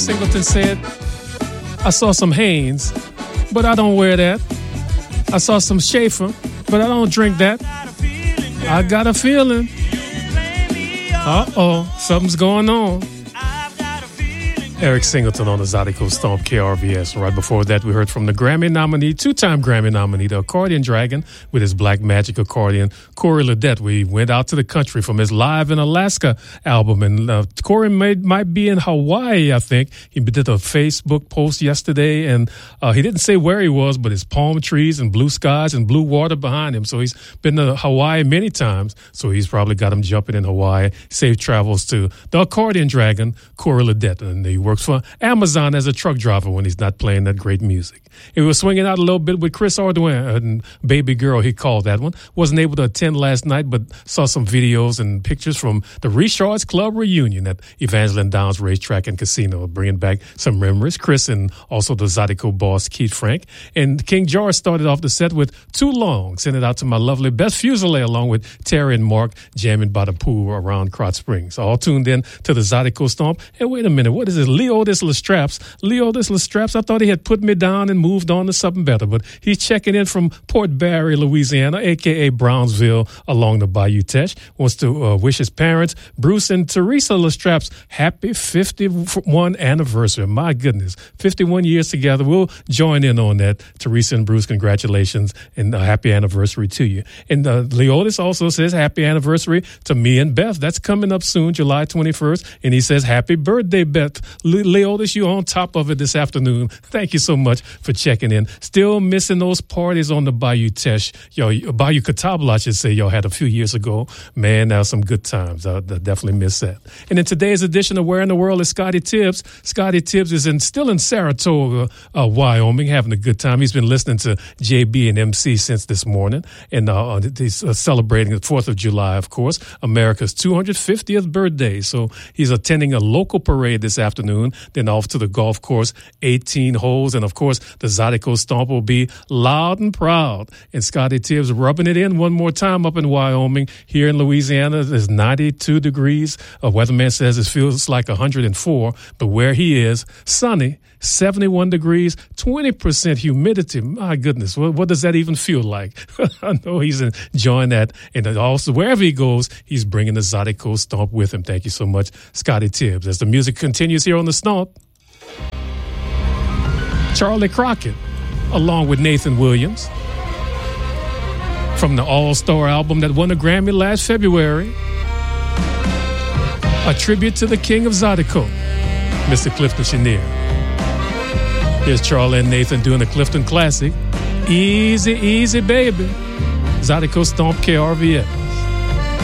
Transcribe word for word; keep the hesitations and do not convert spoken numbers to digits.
Singleton said, I saw some Hanes, but I don't wear that. I saw some Schaefer, but I don't drink that. I got a feeling. Uh-oh, something's going on. Eric Singleton on the Zydeco Stomp K R V S. Right before that, we heard from the Grammy nominee, two-time Grammy nominee, the Accordion Dragon, with his Black Magic accordion, Corey Ledet. We went out to the country from his Live in Alaska album, and uh, Corey might, might be in Hawaii, I think. He did a Facebook post yesterday, and uh, he didn't say where he was, but his palm trees and blue skies and blue water behind him. So he's been to Hawaii many times, so he's probably got him jumping in Hawaii. Safe travels to the Accordion Dragon, Corey Ledet, and he works for Amazon as a truck driver when he's not playing that great music. He was swinging out a little bit with Chris Ardoin and Baby Girl, he called that one. Wasn't able to attend last night, but saw some videos and pictures from the Richards Club reunion at Evangeline Downs Racetrack and Casino, bringing back some memories. Chris and also the Zydeco boss, Keith Frank. And King George started off the set with Too Long. Sent it out to my lovely Beth Fusilier along with Terry and Mark jamming by the pool around Krotz Springs. All tuned in to the Zydeco Stomp. And wait a minute, what is it? Leodis Lestraps. Leodis Lestraps, I thought he had put me down and moved on to something better, but he's checking in from Port Barry, Louisiana, a k a. Brownsville, along the Bayou Teche. Wants to uh, wish his parents, Bruce and Teresa Lestraps, happy fifty-one anniversary. My goodness, fifty-one years together. We'll join in on that. Teresa and Bruce, congratulations and a happy anniversary to you. And uh, Leodis also says happy anniversary to me and Beth. That's coming up soon, July twenty-first. And he says happy birthday, Beth. Le- Leodis, you on top of it this afternoon. Thank you so much for checking in. Still missing those parties on the Bayou Teche. Yo, Bayou Catawba, I should say, y'all had a few years ago. Man, now some good times. I, I definitely miss that. And in today's edition of Where in the World is Scotty Tibbs. Scotty Tibbs is in, still in Saratoga, uh, Wyoming, having a good time. He's been listening to J B and M C since this morning. And uh, he's uh, celebrating the fourth of July, of course, America's two hundred fiftieth birthday. So he's attending a local parade this afternoon, then off to the golf course, eighteen holes. And, of course, the Zydeco Stomp will be loud and proud. And Scotty Tibbs rubbing it in one more time up in Wyoming. Here in Louisiana, there's ninety-two degrees. A weatherman says it feels like one hundred four, but where he is, sunny, seventy-one degrees, twenty percent humidity. My goodness, what, what does that even feel like? I know he's enjoying that. And also, wherever he goes, he's bringing the Zydeco Stomp with him. Thank you so much, Scotty Tibbs. As the music continues here on the Stomp, Charlie Crockett, along with Nathan Williams, from the All-Star album that won a Grammy last February, a tribute to the king of Zydeco, Mister Clifton Chenier. Here's Charlie and Nathan doing the Clifton classic, Easy, Easy Baby. Zydeco Stomp K R V S.